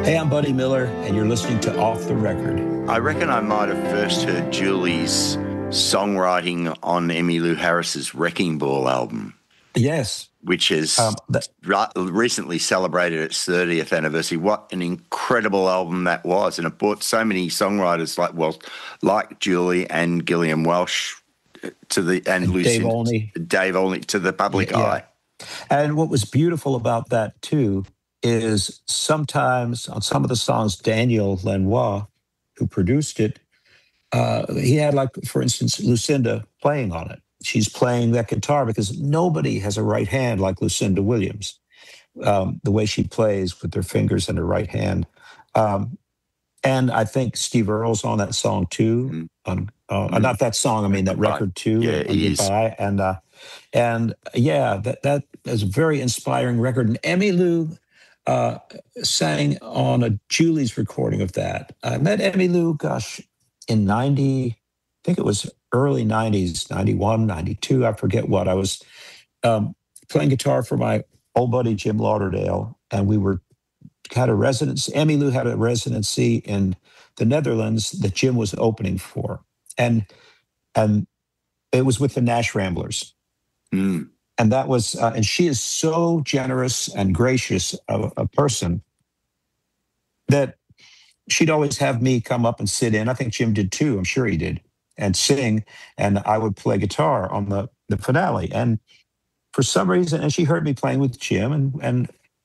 Hey, I'm Buddy Miller, and you're listening to Off the Record. I reckon I might have first heard Julie's songwriting on Emmylou Harris's Wrecking Ball album. Yes. Which has recently celebrated its 30th anniversary. What an incredible album that was. And it brought so many songwriters like Julie and Gillian Welsh and Lucy, Dave Olney to the public eye. And what was beautiful about that, too, is sometimes on some of the songs, Daniel Lanois, who produced it, he had, like, for instance, Lucinda playing on it. She's playing that guitar because nobody has a right hand like Lucinda Williams, the way she plays with her fingers in her right hand. And I think Steve Earle's on that song, too. Not that song, I mean that record, too. Yeah, Goodbye. And that is a very inspiring record. And Emmylou sang on a Julie's recording of that. I met Emmylou, in 90, I think it was early 90s, 91, 92, I forget what. I was playing guitar for my old buddy Jim Lauderdale, and had a residency. Emmylou had a residency in the Netherlands that Jim was opening for. And it was with the Nash Ramblers. Mm. And that was, and she is so generous and gracious of a person that she'd always have me come up and sit in. I think Jim did too. I'm sure he did. And sing. And I would play guitar on the finale. And for some reason, and she heard me playing with Jim and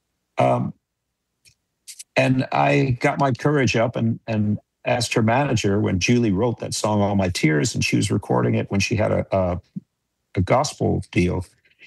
I got my courage up and asked her manager when Julie wrote that song, All My Tears, and she was recording it when she had a gospel deal.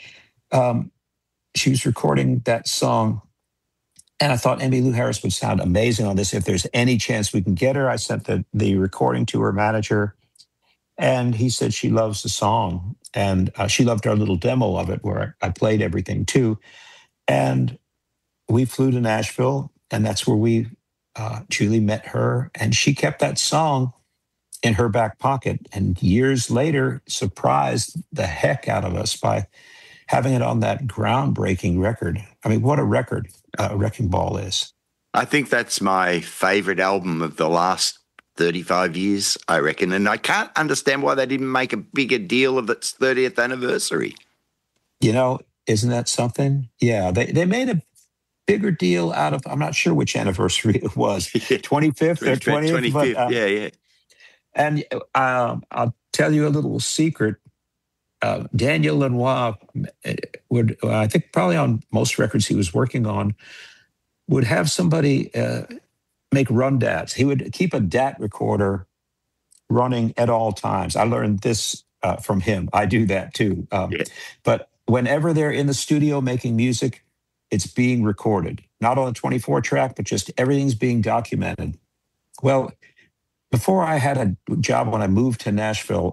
She was recording that song, and I thought Emmylou Harris would sound amazing on this. If there's any chance we can get her, I sent the recording to her manager, and he said she loves the song, and she loved our little demo of it where I played everything too. And we flew to Nashville, and that's where Julie met her, and she kept that song in her back pocket, and years later surprised the heck out of us by having it on that groundbreaking record. I mean, what a record Wrecking Ball is. I think that's my favorite album of the last 35 years, I reckon. And I can't understand why they didn't make a bigger deal of its 30th anniversary. You know, isn't that something? Yeah, they made a bigger deal out of, I'm not sure which anniversary it was, 25th or 20th. 25th, yeah. And I'll tell you a little secret. Daniel Lanois would, I think probably on most records he was working on, would have somebody make run dats. He would keep a DAT recorder running at all times. I learned this from him. I do that too. But whenever they're in the studio making music, it's being recorded. Not on a 24 track, but just everything's being documented. Well, before I had a job when I moved to Nashville,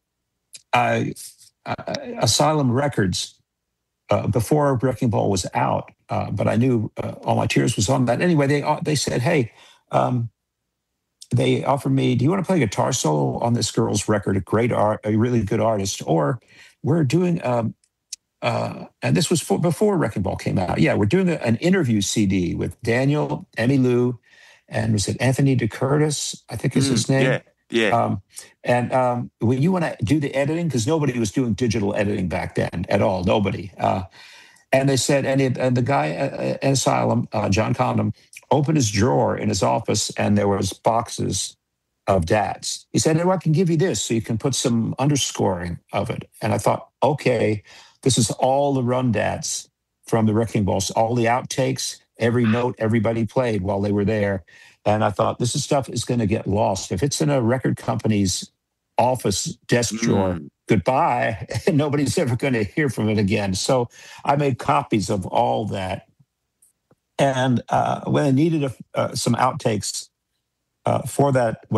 Asylum Records, before Wrecking Ball was out, but I knew All My Tears was on that. Anyway, they said, hey, they offered me, do you want to play guitar solo on this girl's record, a really good artist? Or we're doing, and this was before Wrecking Ball came out. Yeah, we're doing an interview CD with Daniel, Emmylou, and was it Anthony DeCurtis, I think is his name? Yeah. When you want to do the editing, because nobody was doing digital editing back then at all, nobody. And they said, and the guy at Asylum, John Condom, opened his drawer in his office, and there was boxes of DATs. He said, I can give you this so you can put some underscoring of it. And I thought, okay, this is all the run DATs from the Wrecking Balls, all the outtakes, every note everybody played while they were there. And I thought, this stuff is going to get lost. If it's in a record company's office desk drawer, goodbye. Nobody's ever going to hear from it again. So I made copies of all that. And when I needed some outtakes for that,